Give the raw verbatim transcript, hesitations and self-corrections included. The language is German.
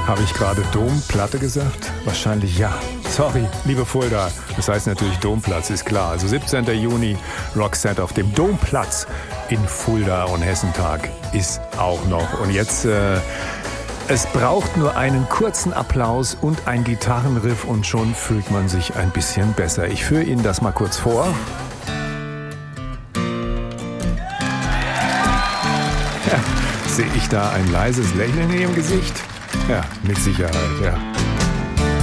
Habe ich gerade Domplatte gesagt? Wahrscheinlich ja. Sorry, liebe Fulda. Das heißt natürlich Domplatz, ist klar. Also siebzehnten Juni, Rockset auf dem Domplatz in Fulda und Hessentag ist auch noch. Und jetzt, äh, es braucht nur einen kurzen Applaus und ein Gitarrenriff und schon fühlt man sich ein bisschen besser. Ich führe Ihnen das mal kurz vor. Ja, sehe ich da ein leises Lächeln in Ihrem Gesicht? Ja, mit Sicherheit, ja.